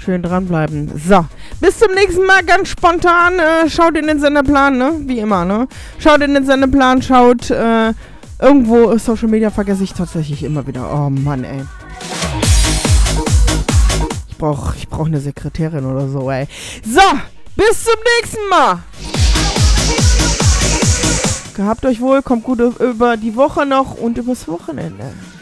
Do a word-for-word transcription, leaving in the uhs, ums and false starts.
Schön dranbleiben. So, bis zum nächsten Mal, ganz spontan. Äh, schaut in den Sendeplan, ne? Wie immer, ne? Schaut in den Sendeplan, schaut äh, irgendwo Social Media vergesse ich tatsächlich immer wieder. Oh Mann, ey. Ich brauch, ich brauch eine Sekretärin oder so, ey. So, bis zum nächsten Mal. Gehabt euch wohl, kommt gut über die Woche noch und übers Wochenende.